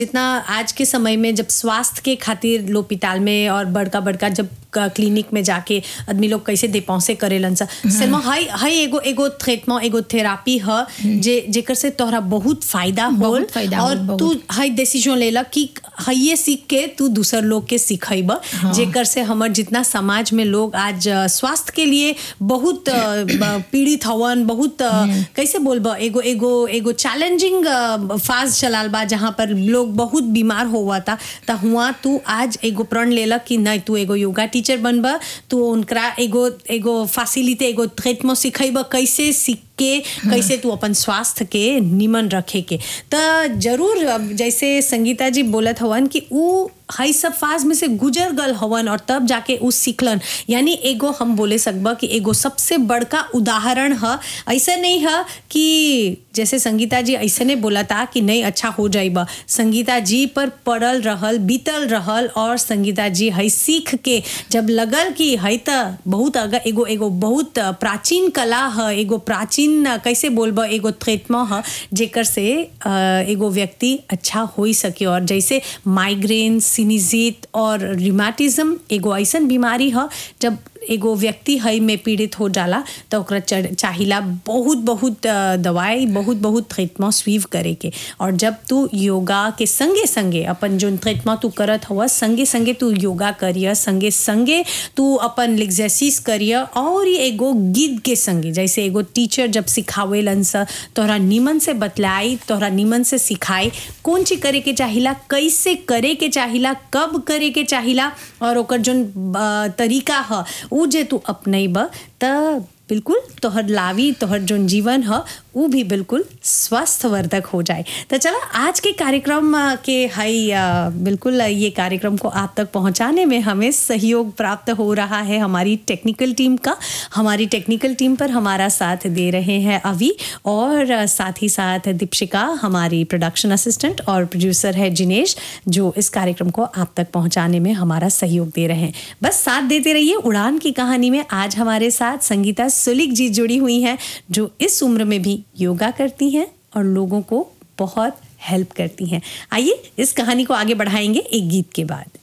जितना आज के समय में जब स्वास्थ्य के खातिर लोपिताल में और बड़का बड़का जब क्लिनिक में जाके आदमी लोग कैसे देपौसे करेलन सा सिर्फ हाई हाई एगो ट्रीटमेंट एगो थेरापी ह जेकर से तोहरा बहुत फायदा होल और तू हाई डिसीजन लेला कि ये सीख के तू दूसर लोग के सिखाइब जेकर से हमर जितना समाज में लोग आज स्वास्थ्य के लिए बहुत पीड़ित हवन बहुत कैसे बोलब एगो एगो एगो चैलेंजिंग फाज चलाल बा जहाँ पर लोग बहुत बीमार होवा था त हुआ तू आज एगो प्रण लेला कि नहीं तू एगो योगा टीचर बनबा तू उनकरा एगो फैसिलिटी एगो ट्रीटमेंट सिखाइबा कैसे सीख के कैसे तू अपन स्वास्थ्य के निमन रखे के त जरूर जैसे संगीता जी बोलत हवन कि ऊ हाई सब फाज में से गुजर गल हवन और तब जाके उ सीखलन यानी एगो हम बोले सकबा कि एगो सबसे बड़का उदाहरण है ऐसा नहीं है कि जैसे संगीता जी ऐसे नहीं बोला था कि नहीं अच्छा हो जाइबा संगीता जी पर पड़ल रहल बीतल रहल और संगीता जी हई सीख के जब लगल कि हई त बहुत अगर एगो बहुत प्राचीन कला है एगो प्राचीन कैसे बोलबा एगो ट्रीटमेंट है जेकर से एगो व्यक्ति अच्छा हो सके और जैसे माइग्रेन सिनिजित और रिमाटिज्म एगो ऐसन बीमारी है जब एगो व्यक्ति हई में पीड़ित हो जाला तो ओकरा चाहिला बहुत बहुत दवाई बहुत बहुत ट्रीटमेंट स्वीव करे के और जब तू योगा के संगे संगे अपन जो ट्रीटमेंट तू करत हुआ संगे संगे तू योगा करिया संगे संगे तू अपन एक्सरसाइज करिया और ये एगो गिद के संगे जैसे एगो टीचर जब सिखावेलन सा तोहरा निमन से बतलाई तोहरा निमन से सिखाई कौन चीज करे के चाहिला कैसे करे के चाहिला कब करे के चाहिला और ओकर जो तरीका है उ जे तू अपनैब त बिल्कुल तोहर लावी तोहर जो जीवन है वो भी बिल्कुल स्वास्थ्यवर्धक हो जाए। तो चलो आज के कार्यक्रम के हई बिल्कुल ये कार्यक्रम को आप तक पहुंचाने में हमें सहयोग प्राप्त हो रहा है हमारी टेक्निकल टीम का। हमारी टेक्निकल टीम पर हमारा साथ दे रहे हैं अभी और साथ ही साथ दीपशिका हमारी प्रोडक्शन असिस्टेंट और प्रोड्यूसर है जिनेश जो इस कार्यक्रम को आप तक पहुंचाने में हमारा सहयोग दे रहे हैं। बस साथ देते रहिए। उड़ान की कहानी में आज हमारे साथ संगीता सुलिक जी जुड़ी हुई हैं जो इस उम्र में भी योगा करती हैं और लोगों को बहुत हेल्प करती हैं। आइए इस कहानी को आगे बढ़ाएंगे एक गीत के बाद।